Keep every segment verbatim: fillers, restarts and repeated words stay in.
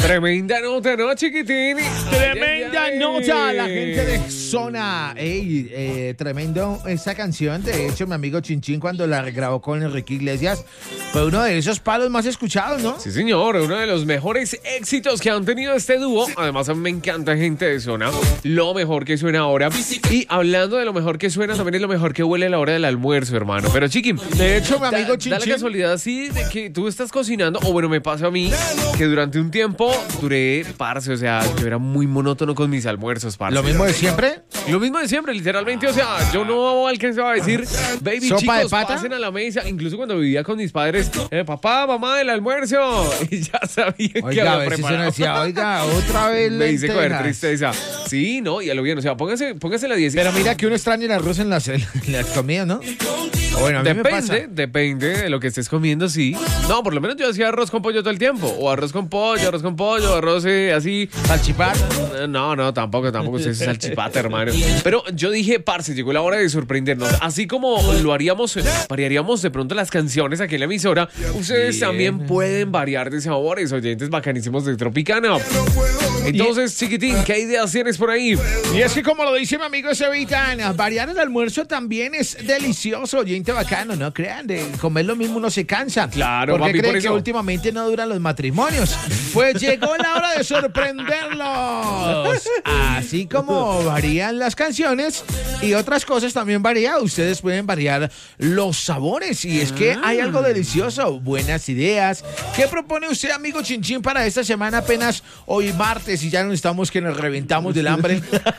Tremenda nota, ¿no, chiquitín? Tremenda Ay, ay, nota, ay. la gente de Zona. Ey, eh, tremendo esa canción. De hecho, mi amigo Chinchín, cuando la grabó con Enrique Iglesias, fue uno de esos palos más escuchados, ¿no? Sí, señor, uno de los mejores éxitos que han tenido este dúo. Además, a mí me encanta gente de Zona. Lo mejor que suena ahora. Y hablando de lo mejor que suena, también es lo mejor que huele a la hora del almuerzo, hermano. Pero, chiqui, De hecho, mi da, amigo da la Chinchín. casualidad, sí, de que tú estás cocinando, o bueno, me pasa a mí, que durante un tiempo duré, parce, o sea, yo era muy monótono con mis almuerzos, parce. Lo mismo de siempre. Lo mismo de siempre, literalmente, o sea, yo no alcanzaba a decir, baby, ¿Sopa de chicos, pata? pasen a la mesa. Incluso cuando vivía con mis padres, eh, papá, mamá, el almuerzo. Y ya sabían que Oiga, a había ver si se nos preparado. decía, oiga, otra vez Me hice coger lentejas. tristeza. Sí, no, y a lo bien, o sea, póngase, póngase la diez. Pero mira que uno extraña el arroz en las, en las comidas, ¿no? Bueno, a mí me pasa. Depende, depende de lo que estés comiendo, sí. No, por lo menos yo hacía arroz con pollo todo el tiempo. O arroz con pollo, arroz con pollo, arroz eh, así. Salchipapa. Eh, No, no, tampoco, tampoco es salchipata, hermano. Pero yo dije, parce, llegó la hora de sorprendernos. Así como lo haríamos, eh, variaríamos de pronto las canciones aquí en la emisora, ustedes Bien. también pueden variar de sabores, oyentes bacanísimos de Tropicana. Entonces, chiquitín, ¿qué ideas tienes por ahí? Y es que como lo dice mi amigo Sevitan, variar el almuerzo también es delicioso, oyente bacano, no crean, de comer lo mismo uno se cansa. Claro, ¿Por qué papi, creen por que eso. últimamente no duran los matrimonios? Pues llegó la hora de sorprenderlos. Así como varían las canciones y otras cosas también varía, ustedes pueden variar los sabores. Y es que hay algo delicioso, buenas ideas. ¿Qué propone usted, amigo Chinchín, para esta semana? Apenas hoy martes y ya no estamos que nos reventamos del hambre.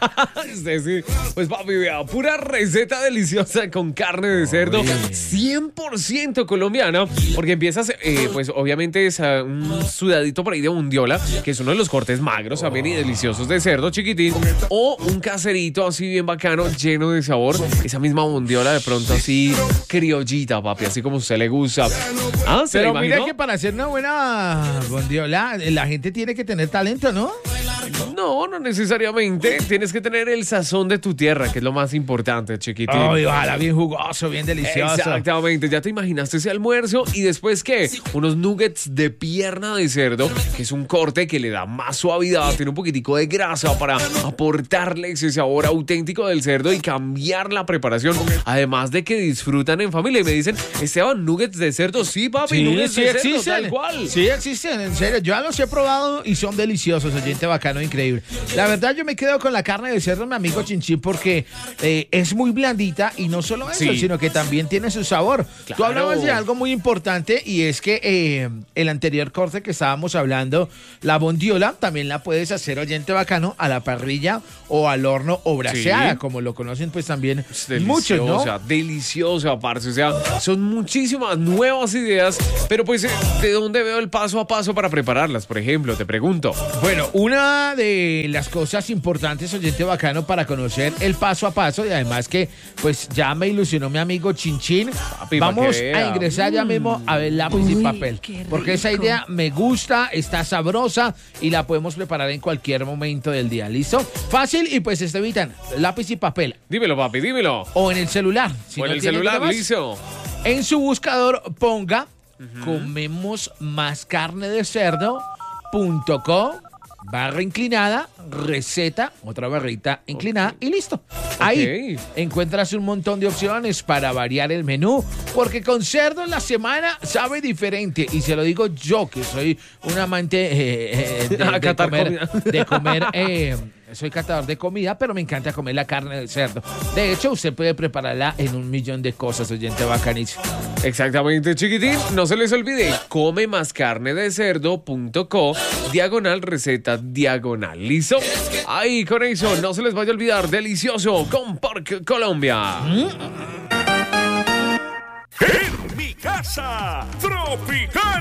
Sí, sí. Pues papi, vea, pura receta deliciosa con carne de cerdo, cien por ciento colombiana, porque empiezas, eh, pues obviamente es uh, un sudadito por ahí de bondiola, que es uno de los cortes magros también y deliciosos de cerdo chiquitín, o un caserito así bien bacano, lleno de sabor, esa misma bondiola de pronto así criollita, papi, así como a usted le gusta. Ah, ¿se la Pero mira imaginó? que para hacer una buena bondiola, la gente tiene que tener talento, ¿no? No, no necesariamente. Tienes que tener el sazón de tu tierra, que es lo más importante, chiquitín. Ay, ojalá bien jugoso, bien delicioso. Exactamente, ya te imaginaste ese almuerzo y después ¿qué? Unos nuggets de pierna de cerdo, que es un corte que le da más suavidad, tiene un poquitico de grasa para aportarle ese sabor auténtico del cerdo y cambiar la preparación, además de que disfrutan en familia y me dicen, Esteban, nuggets de cerdo, sí papi, Sí, nuggets sí de cerdo, existen. tal cual. Sí existen, en serio. Yo ya los he probado y son deliciosos, oyente bacano, increíble. La verdad, yo me quedo con la carne de cerdo, mi amigo Chinchín, porque eh, es muy blandita y no solo eso, Sí. sino que también tiene su sabor. Tú Claro. hablabas de algo muy importante y es que eh, el anterior corte que estábamos hablando, la bondiola, también la puedes hacer, oyente bacano, a la parrilla o al horno o braseada, Sí. como lo conocen pues también Es muchos, ¿no? deliciosa, deliciosa, parce. O sea, son muchísimas nuevas ideas, pero pues, eh, ¿de dónde veo el paso a paso para prepararlas? Por ejemplo, te pregunto. Bueno, una de las cosas importantes, oyente bacano, para conocer el paso a paso y además que pues ya me ilusionó mi amigo Chinchín, Papi, pa' vamos que a vea. ingresar ya mismo a ver lápiz y papel, porque esa idea me gusta, está sabrosa y la podemos preparar en cualquier momento del día, ¿listo? Fácil y pues Estevitan, lápiz y papel Dímelo, papi, dímelo. o en el celular. Si o en no el tiene celular, nada más, listo. en su buscador ponga comemos más carne de cerdo punto com barra inclinada, receta, otra barrita inclinada y listo. Ahí encuentras un montón de opciones para variar el menú, porque con cerdo en la semana sabe diferente. Y se lo digo yo, que soy un amante eh, eh, de, A de catar comer, comida. de comer eh, soy catador de comida, pero me encanta comer la carne de cerdo. De hecho, usted puede prepararla en un millón de cosas, oyente bacanísimo. Exactamente, chiquitín. No se les olvide, come más carne de cerdo punto co, diagonal receta, diagonal. ¿Listo? Ahí, con eso, no se les vaya a olvidar, delicioso con Pork Colombia. En mi casa, Tropicana.